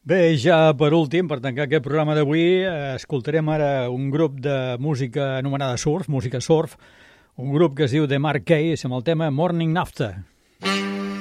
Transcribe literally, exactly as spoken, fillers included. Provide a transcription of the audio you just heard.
Bé, ja per últim, per tancar aquest programa d'avui, eh, escoltarem ara un grup de música anomenada surf, música surf, un grup que es diu The Mark Case, amb el tema Morning After.